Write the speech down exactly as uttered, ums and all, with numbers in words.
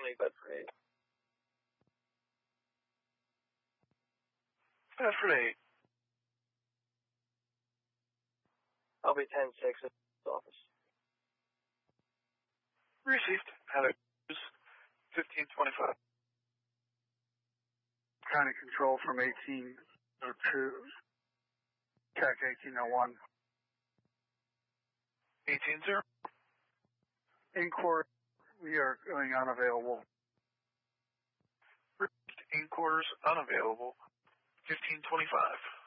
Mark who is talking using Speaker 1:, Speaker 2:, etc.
Speaker 1: Bedford eight.
Speaker 2: Bedford eight.
Speaker 1: I'll be ten six at the office.
Speaker 2: Received. Heather fifteen twenty-five.
Speaker 3: County Control from eighteen oh two. Check eighteen oh one.
Speaker 2: eighteen zero.
Speaker 3: Inquiry, we are going unavailable.
Speaker 2: Inquiries unavailable. fifteen twenty-five.